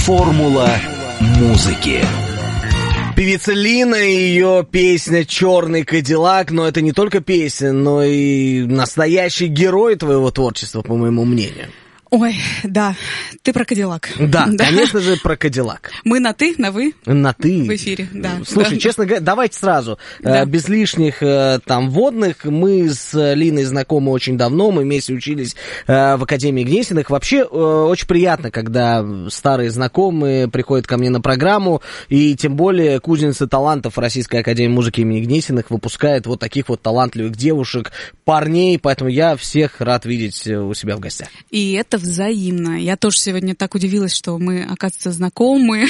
Формула музыки. Певица Лина и ее песня «Черный Кадиллак», но это не только песня, но и настоящий герой твоего творчества, по моему мнению. Ой, да, ты про Кадиллак. Да, конечно же, про Кадиллак. Мы на «ты», на «вы»? На «ты». В эфире, да. Слушай, честно говоря, давайте сразу, без лишних там вводных. Мы с Линой знакомы очень давно, мы вместе учились в Академии Гнесиных. Вообще, очень приятно, когда старые знакомые приходят ко мне на программу, и тем более кузница талантов Российской Академии Музыки имени Гнесиных выпускает вот таких вот талантливых девушек, парней, поэтому я всех рад видеть у себя в гостях. И это взаимно. Я тоже сегодня так удивилась, что мы, оказывается, знакомы.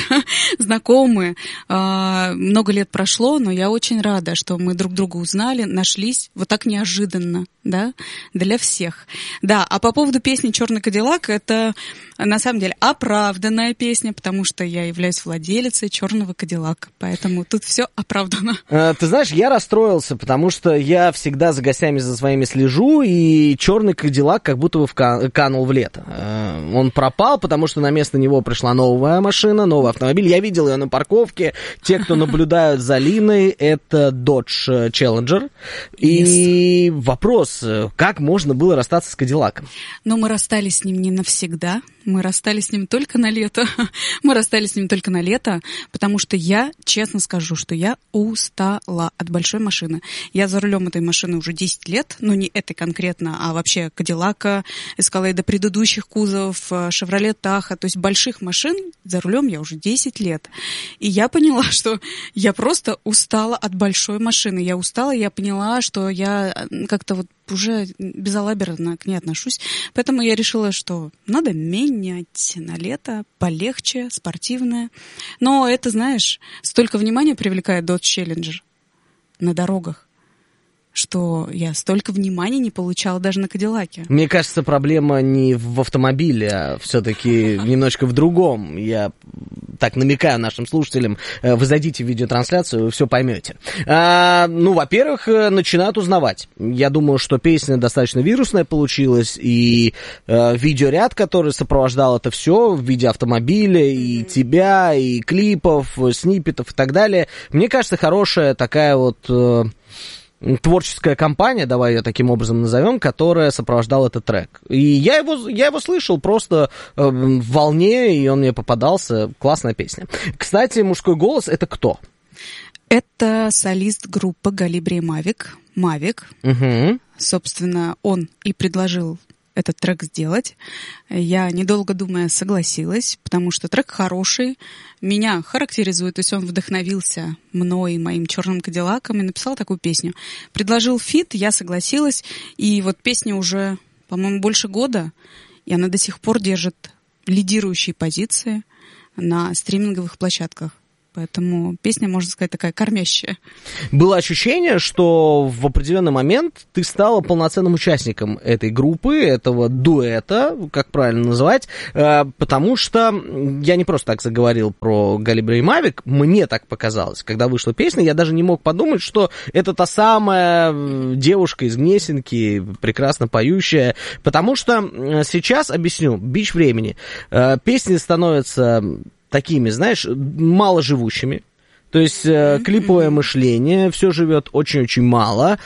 Много лет прошло, но я очень рада, что мы друг друга узнали, нашлись вот так неожиданно, да, для всех. Да, а по поводу песни «Черный Кадиллак», это на самом деле оправданная песня, потому что я являюсь владелицей «Черного Кадиллака», поэтому тут все оправдано. Ты знаешь, я расстроился, потому что я всегда за гостями за своими слежу, и «Черный Кадиллак» как будто бы канул в лето. Он пропал, потому что на место него пришла новая машина, новый автомобиль. Я видел ее на парковке. Те, кто наблюдают за Линой, это Dodge Challenger. И вопрос, как можно было расстаться с Кадиллаком? Но мы расстались с ним не навсегда. Мы расстались с ним только на лето. Потому что я, честно скажу, что я устала от большой машины. Я за рулем этой машины уже 10 лет, но не этой конкретно, а вообще Кадиллака, Эскалейда предыдущих кузовов, Шевроле Таха, то есть больших машин за рулем я уже 10 лет. И я поняла, что я просто устала от большой машины. Я поняла, что я как-то вот уже безалаберно к ней отношусь. Поэтому я решила, что надо менять на лето, полегче, спортивное. Но это, знаешь, столько внимания привлекает Dodge Challenger на дорогах, что я столько внимания не получала даже на Кадиллаке. Мне кажется, проблема не в автомобиле, а все-таки немножко в другом. Я так намекаю нашим слушателям. Вы зайдите в видеотрансляцию, вы все поймете. Во-первых, начинают узнавать. Я думаю, что песня достаточно вирусная получилась, и видеоряд, который сопровождал это все в виде автомобиля, и тебя, и клипов, сниппетов и так далее. Мне кажется, хорошая такая вот творческая компания, давай ее таким образом назовем, которая сопровождала этот трек. И я его слышал просто в волне, и он мне попадался. Классная песня. Кстати, мужской голос — это кто? Это солист группы Галибри Мавик. Угу. Собственно, он и предложил этот трек сделать. Я, недолго думая, согласилась, потому что трек хороший, меня характеризует, то есть он вдохновился мной и моим черным Кадиллаком и написал такую песню. Предложил фит, я согласилась, и вот песня уже, по-моему, больше года, и она до сих пор держит лидирующие позиции на стриминговых площадках. Поэтому песня, можно сказать, такая кормящая. Было ощущение, что в определенный момент ты стала полноценным участником этой группы, этого дуэта, как правильно называть, потому что я не просто так заговорил про Галибри Мавик, мне так показалось. Когда вышла песня, я даже не мог подумать, что это та самая девушка из Гнесинки, прекрасно поющая, потому что сейчас, объясню, бич времени, песни становятся такими, знаешь, маложивущими. То есть клиповое мышление, все живет очень-очень мало.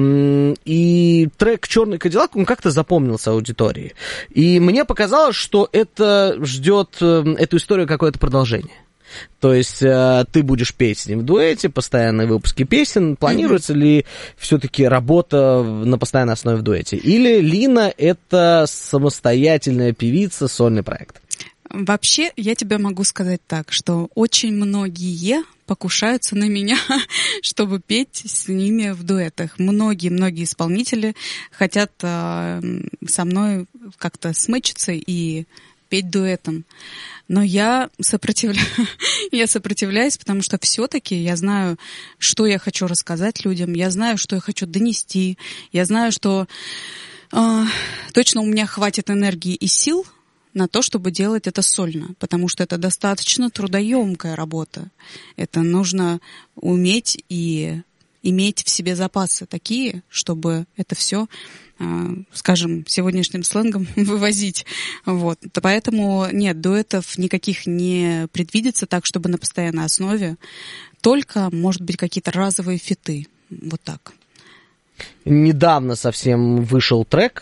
И трек «Черный Кадиллак», он как-то запомнился аудитории. И мне показалось, что это ждет эту историю какое-то продолжение. То есть ты будешь петь с ним в дуэте, постоянные выпуски песен. Планируется ли все-таки работа на постоянной основе в дуэте? Или Лина — это самостоятельная певица, сольный проект? Вообще, я тебе могу сказать так, что очень многие покушаются на меня, чтобы петь с ними в дуэтах. Многие исполнители хотят со мной как-то смычиться и петь дуэтом. Но я сопротивляюсь, потому что все-таки я знаю, что я хочу рассказать людям, я знаю, что я хочу донести, я знаю, что точно у меня хватит энергии и сил на то, чтобы делать это сольно, потому что это достаточно трудоемкая работа. Это нужно уметь и иметь в себе запасы такие, чтобы это все, скажем, сегодняшним сленгом вывозить. Вот. Поэтому нет, дуэтов никаких не предвидится так, чтобы на постоянной основе. Только, может быть, какие-то разовые фиты. Вот так. Недавно совсем вышел трек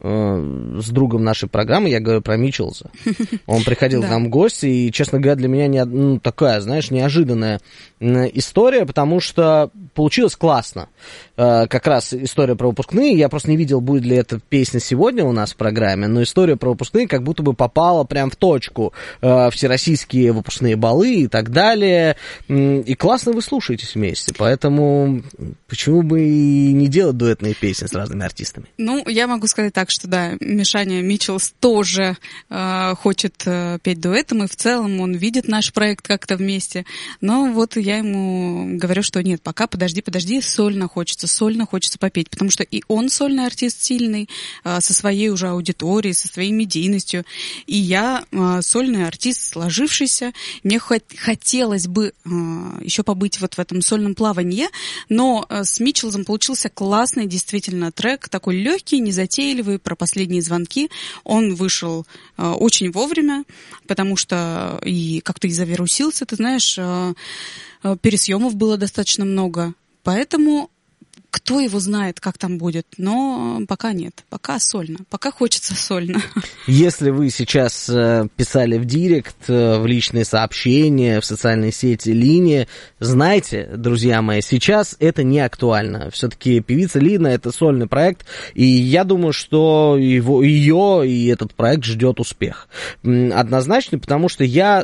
с другом нашей программы, я говорю про Митчелса. Он приходил к нам в гости, и, честно говоря, для меня такая, знаешь, неожиданная история, потому что получилось классно. Как раз история про выпускные, я просто не видел, будет ли эта песня сегодня у нас в программе, но история про выпускные как будто бы попала прям в точку. Всероссийские выпускные балы и так далее. И классно вы слушаетесь вместе, поэтому почему бы и не делать дуэтные песни с разными артистами? Ну, я могу сказать так, что да, Мишаня Митчелс тоже хочет петь дуэтом, и в целом он видит наш проект как-то вместе. Но вот я ему говорю, что нет, пока подожди, сольно хочется попеть, потому что и он сольный артист сильный, со своей уже аудиторией, со своей медийностью, и я сольный артист сложившийся. Мне хотелось бы еще побыть вот в этом сольном плавании, но с Митчелсом получился классный действительно трек, такой легкий, незатейливый, про последние звонки. Он вышел очень вовремя, потому что и как-то и завирусился, ты знаешь, пересъемов было достаточно много. Поэтому кто его знает, как там будет, но пока нет, пока сольно, пока хочется сольно. Если вы сейчас писали в директ, в личные сообщения, в социальные сети Лине, знайте, друзья мои, сейчас это не актуально. Все-таки певица Лина — это сольный проект, и я думаю, что ее и этот проект ждет успех. Однозначно, потому что я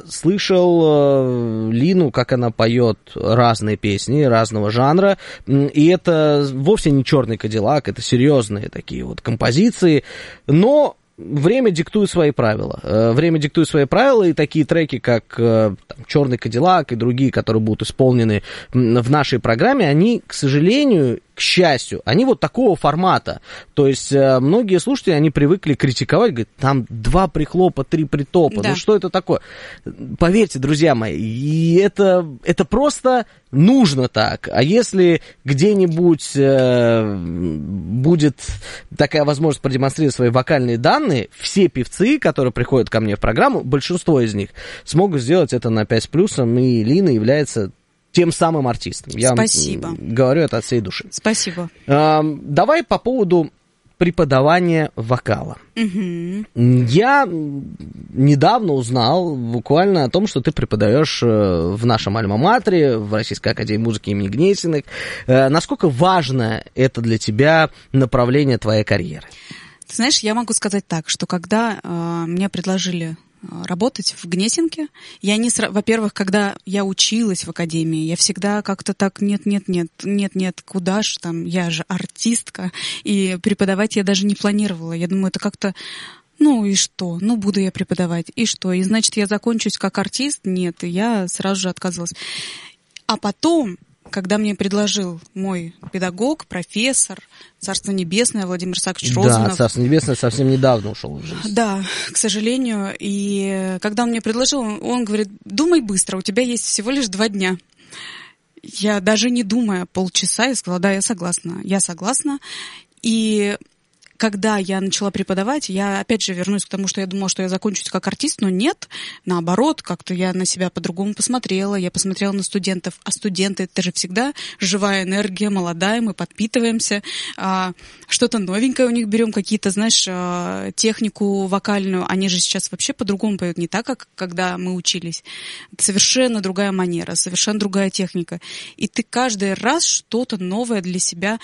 слышал Лину, как она поет разные песни, разного жанра, и это вовсе не черный Кадиллак, это серьезные такие вот композиции, но время диктует свои правила. Время диктует свои правила, и такие треки, как «Черный Кадиллак» и другие, которые будут исполнены в нашей программе, они, к сожалению, к счастью, они вот такого формата. То есть многие слушатели, они привыкли критиковать, говорят, там 2 прихлопа, 3 притопа. Да. Ну что это такое? Поверьте, друзья мои, и это просто нужно так. А если где-нибудь будет такая возможность продемонстрировать свои вокальные данные, все певцы, которые приходят ко мне в программу, большинство из них смогут сделать это на 5 с плюсом, и Лина является тем самым артистом. Спасибо. Я говорю это от всей души. Спасибо. Давай по поводу преподавания вокала. Угу. Я недавно узнал буквально о том, что ты преподаешь в нашем альма-матре, в Российской академии музыки имени Гнесиных. Насколько важно это для тебя направление твоей карьеры? Ты знаешь, я могу сказать так, что когда мне предложили работать в Гнесинке, я не во-первых, когда я училась в академии, я всегда как-то так нет, куда ж там, я же артистка, и преподавать я даже не планировала. Я думаю, это как-то, ну и что? Ну, буду я преподавать, и что? И значит, я закончусь как артист? Нет, и я сразу же отказалась. А потом, когда мне предложил мой педагог, профессор, Царство Небесное, Владимир Исаакович Розанов. Да, Царство Небесное совсем недавно ушел в жизнь. Да, к сожалению. И когда он мне предложил, он говорит, думай быстро, у тебя есть всего лишь 2 дня. Я даже не думая полчаса, я сказала, да, я согласна. И когда я начала преподавать, я опять же вернусь к тому, что я думала, что я закончусь как артист, но нет, наоборот, как-то я на себя по-другому посмотрела, я посмотрела на студентов, а студенты — это же всегда живая энергия, молодая, мы подпитываемся, что-то новенькое у них берем, какие-то, знаешь, технику вокальную, они же сейчас вообще по-другому поют, не так, как когда мы учились. Это совершенно другая манера, совершенно другая техника, и ты каждый раз что-то новое для себя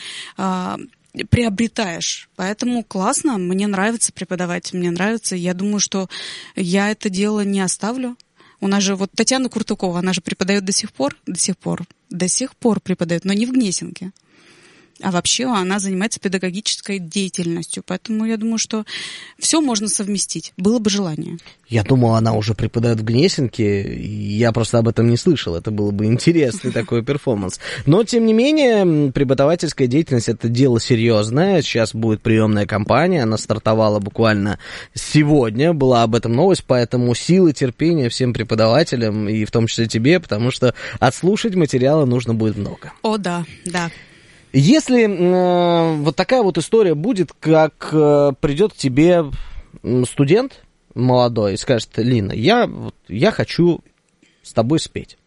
приобретаешь. Поэтому классно, мне нравится преподавать, мне нравится. Я думаю, что я это дело не оставлю. У нас же вот Татьяна Куртукова, она же преподает до сих пор преподает, но не в Гнесинке. А вообще она занимается педагогической деятельностью. Поэтому я думаю, что все можно совместить. Было бы желание. Я думал, она уже преподает в Гнесинке. Я просто об этом не слышал. Это было бы интересный такой перформанс. Но, тем не менее, преподавательская деятельность — это дело серьезное. Сейчас будет приемная кампания. Она стартовала буквально сегодня. Была об этом новость. Поэтому силы, терпения всем преподавателям, и в том числе тебе, потому что отслушать материала нужно будет много. О, да, да. Если вот такая вот история будет, как придет к тебе студент молодой и скажет: Лина, я хочу с тобой спеть.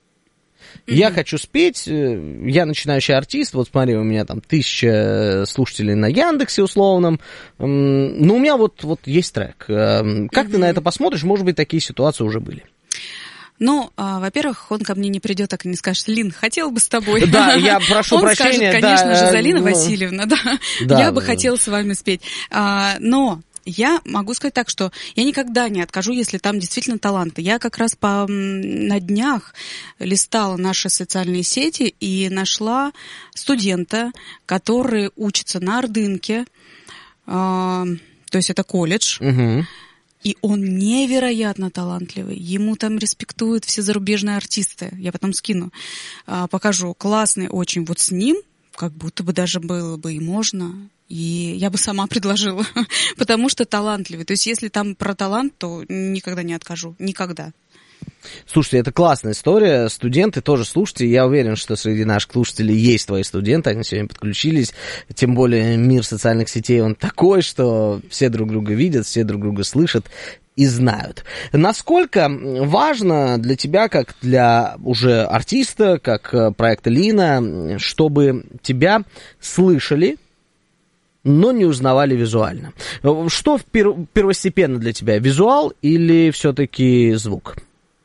Я хочу спеть, я начинающий артист, вот смотри, у меня там 1000 слушателей на Яндексе условном, но у меня вот есть трек. Как ты на это посмотришь? Может быть, такие ситуации уже были? Ну, во-первых, он ко мне не придет, так и не скажет: Лин, хотел бы с тобой. Да, я прошу прощения. Он скажет, конечно же, Залина Васильевна, да, я бы хотела с вами спеть. Но я могу сказать так, что я никогда не откажу, если там действительно таланты. Я как раз на днях листала наши социальные сети и нашла студента, который учится на Ордынке, то есть это колледж. Угу. И он невероятно талантливый. Ему там респектуют все зарубежные артисты. Я потом скину, покажу. Классный очень. Вот с ним как будто бы даже было бы и можно. И я бы сама предложила, потому что талантливый. То есть если там про талант, то никогда не откажу. Никогда. Слушайте, это классная история. Студенты тоже слушайте. Я уверен, что среди наших слушателей есть твои студенты. Они сегодня подключились. Тем более мир социальных сетей, он такой, что все друг друга видят, все друг друга слышат и знают. Насколько важно для тебя, как для уже артиста, как проекта Лина, чтобы тебя слышали, но не узнавали визуально? Что первостепенно для тебя? Визуал или все-таки звук?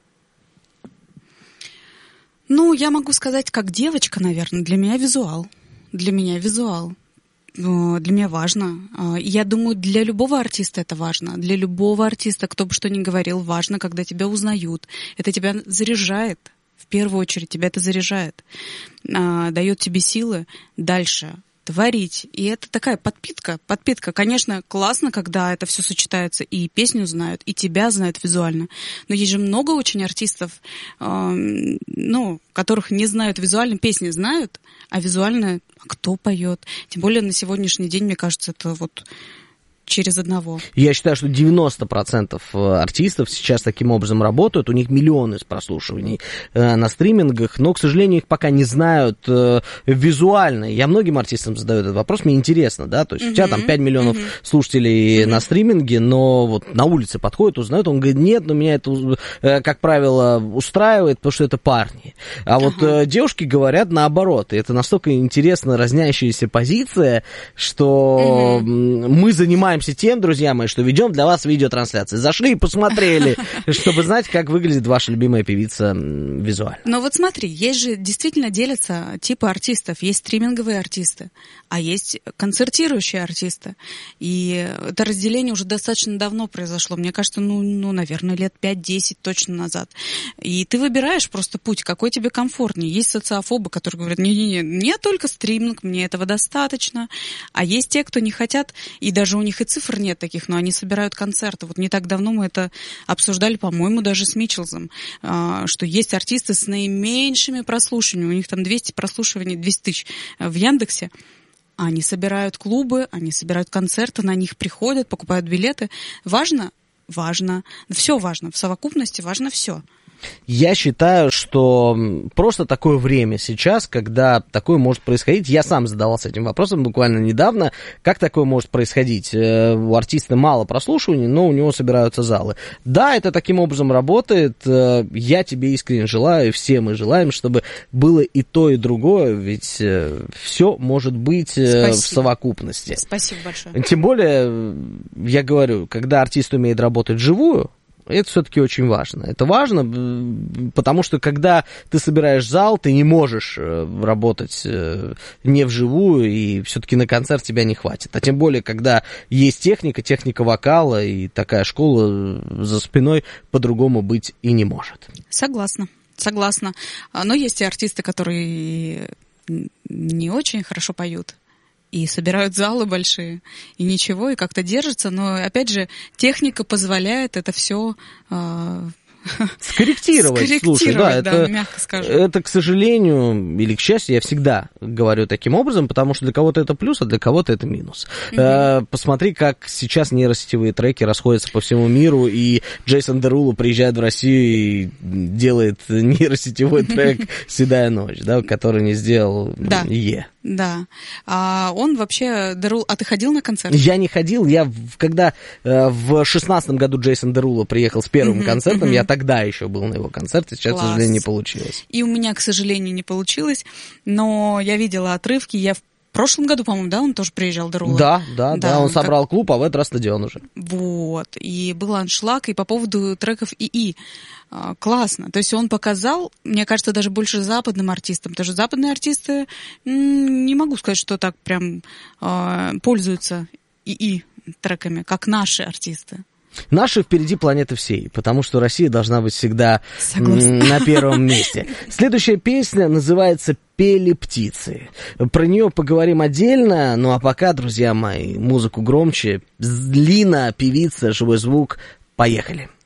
Ну, я могу сказать, как девочка, наверное, для меня визуал. Для меня визуал. Для меня важно. Я думаю, для любого артиста это важно. Для любого артиста, кто бы что ни говорил, важно, когда тебя узнают. Это тебя заряжает. В первую очередь тебя это заряжает. Дает тебе силы дальше творить. И это такая подпитка. Конечно, классно, когда это все сочетается, и песню знают, и тебя знают визуально. Но есть же много очень артистов, которых не знают визуально, песни знают, а визуально кто поет. Тем более на сегодняшний день, мне кажется, это вот через одного. Я считаю, что 90% артистов сейчас таким образом работают, у них миллионы прослушиваний на стримингах, но, к сожалению, их пока не знают визуально. Я многим артистам задаю этот вопрос, мне интересно, да, то есть у тебя там 5 миллионов слушателей на стриминге, но вот на улице подходят, узнают, он говорит: нет, но меня это, как правило, устраивает, потому что это парни. А вот девушки говорят наоборот, и это настолько интересно разнящаяся позиция, что мы занимаемся тем, друзья мои, что ведем для вас видеотрансляции. Зашли и посмотрели, чтобы знать, как выглядит ваша любимая певица визуально. Но вот смотри, есть же действительно делятся типы артистов. Есть стриминговые артисты, а есть концертирующие артисты. И это разделение уже достаточно давно произошло. Мне кажется, наверное, лет 5-10 точно назад. И ты выбираешь просто путь, какой тебе комфортнее. Есть социофобы, которые говорят: не только стриминг, мне этого достаточно. А есть те, кто не хотят, и даже у них и цифр нет таких, но они собирают концерты. Вот не так давно мы это обсуждали, по-моему, даже с Митчелзом, что есть артисты с наименьшими прослушиваниями, у них там 200 прослушиваний, 200 тысяч в Яндексе. Они собирают клубы, они собирают концерты, на них приходят, покупают билеты. Важно? Важно. Все важно. В совокупности важно все. Я считаю, что просто такое время сейчас, когда такое может происходить. Я сам задавался этим вопросом буквально недавно. Как такое может происходить? У артиста мало прослушиваний, но у него собираются залы. Да, это таким образом работает. Я тебе искренне желаю, и все мы желаем, чтобы было и то, и другое. Ведь все может быть в совокупности. Спасибо большое. Тем более, я говорю, когда артист умеет работать вживую, это все-таки очень важно. Это важно, потому что когда ты собираешь зал, ты не можешь работать не вживую, и все-таки на концерт тебя не хватит. А тем более, когда есть техника вокала, и такая школа за спиной, по-другому быть и не может. Согласна. Но есть и артисты, которые не очень хорошо поют. и собирают залы большие, и ничего, и как-то держатся, но, опять же, техника позволяет это все скорректировать. Слушай, да, мягко скажу. Это, к сожалению, или к счастью, я всегда говорю таким образом, потому что для кого-то это плюс, а для кого-то это минус. Посмотри, как сейчас нейросетевые треки расходятся по всему миру, и Джейсон Деруло приезжает в Россию и делает нейросетевой трек «Седая ночь», да, который не сделал Е. Да. А он вообще, Деруло... А ты ходил на концерт? Я не ходил. Когда в 16-м году Джейсон Деруло приехал с первым концертом, я тогда еще был на его концерте. Сейчас, к сожалению, не получилось. И у меня, к сожалению, не получилось. Но я видела отрывки. Я в прошлом году, по-моему, да, он тоже приезжал, Деруло? Да. Он собрал клуб, а в этот раз стадион уже. Вот. И был аншлаг. И по поводу треков ИИ. Классно. То есть он показал, мне кажется, даже больше западным артистам. Потому что западные артисты, не могу сказать, что так прям пользуются ИИ треками, как наши артисты. Наши впереди планеты всей, потому что Россия должна быть всегда на первом месте. Следующая песня называется «Пели птицы». Про нее поговорим отдельно, ну а пока, друзья мои, музыку громче. Лина, певица, живой звук. Поехали.